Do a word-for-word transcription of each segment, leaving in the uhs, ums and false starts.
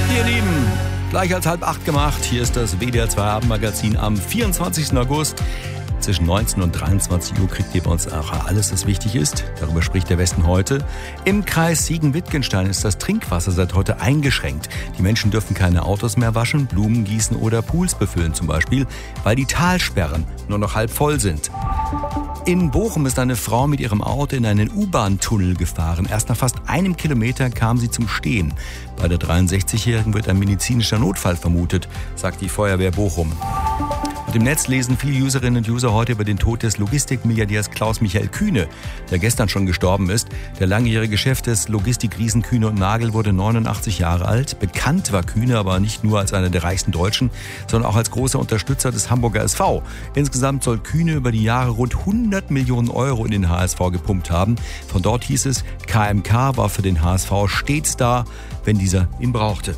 Ihr Lieben, gleich als halb acht gemacht. Hier ist das W D R zwei Abendmagazin am vierundzwanzigsten August. Zwischen neunzehn und dreiundzwanzig Uhr kriegt ihr bei uns auch alles, was wichtig ist. Darüber spricht der Westen heute. Im Kreis Siegen-Wittgenstein ist das Trinkwasser seit heute eingeschränkt. Die Menschen dürfen keine Autos mehr waschen, Blumen gießen oder Pools befüllen zum Beispiel, weil die Talsperren nur noch halb voll sind. In Bochum ist eine Frau mit ihrem Auto in einen U-Bahn-Tunnel gefahren. Erst nach fast einem Kilometer kam sie zum Stehen. Bei der dreiundsechzigjährigen wird ein medizinischer Notfall vermutet, sagt die Feuerwehr Bochum. Und im Netz lesen viele Userinnen und User heute über den Tod des Logistikmilliardärs Klaus-Michael Kühne, der gestern schon gestorben ist. Der langjährige Chef des Logistikriesen Kühne und Nagel wurde neunundachtzig Jahre alt. Bekannt war Kühne aber nicht nur als einer der reichsten Deutschen, sondern auch als großer Unterstützer des Hamburger S V. Insgesamt soll Kühne über die Jahre rund hundert Millionen Euro in den H S V gepumpt haben. Von dort hieß es, K M K war für den H S V stets da, wenn dieser ihn brauchte.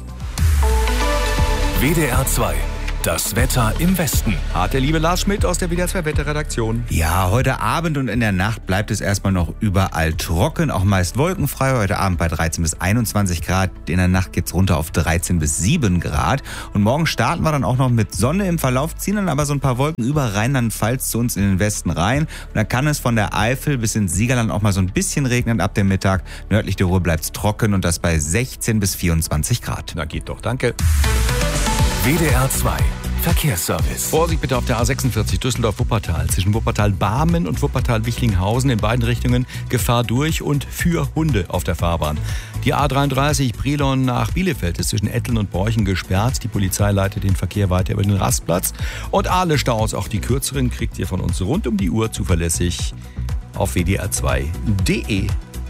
W D R zwei. Das Wetter im Westen. Hat der liebe Lars Schmidt aus der W D R zwei Wetterredaktion. Ja, heute Abend und in der Nacht bleibt es erstmal noch überall trocken, auch meist wolkenfrei. Heute Abend bei dreizehn bis einundzwanzig Grad. In der Nacht geht's runter auf dreizehn bis sieben Grad. Und morgen starten wir dann auch noch mit Sonne im Verlauf, ziehen dann aber so ein paar Wolken über Rheinland-Pfalz zu uns in den Westen rein. Und dann kann es von der Eifel bis ins Siegerland auch mal so ein bisschen regnen ab dem Mittag. Nördlich der Ruhr bleibt's trocken und das bei sechzehn bis vierundzwanzig Grad. Na geht doch, danke. W D R zwei Verkehrsservice. Vorsicht bitte auf der A sechsundvierzig Düsseldorf-Wuppertal. Zwischen Wuppertal-Barmen und Wuppertal-Wichlinghausen in beiden Richtungen Gefahr durch und für Hunde auf der Fahrbahn. Die A dreiunddreißig Brilon nach Bielefeld ist zwischen Etteln und Borchen gesperrt. Die Polizei leitet den Verkehr weiter über den Rastplatz. Und alle Staus, auch die kürzeren, kriegt ihr von uns rund um die Uhr zuverlässig auf w d r zwei punkt d e.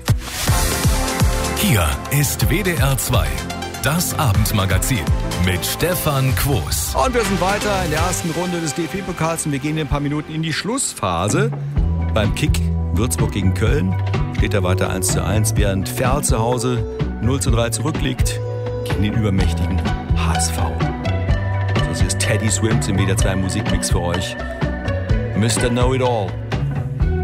Hier ist W D R zwei. Das Abendmagazin mit Stefan Quos. Und wir sind weiter in der ersten Runde des D F B-Pokals und wir gehen in ein paar Minuten in die Schlussphase. Beim Kick Würzburg gegen Köln steht er weiter eins zu eins, während Ferl zu Hause null zu drei zurückliegt gegen den übermächtigen H S V. Das ist Teddy Swims im W D R zwei Musikmix für euch. Mister Know-It-All.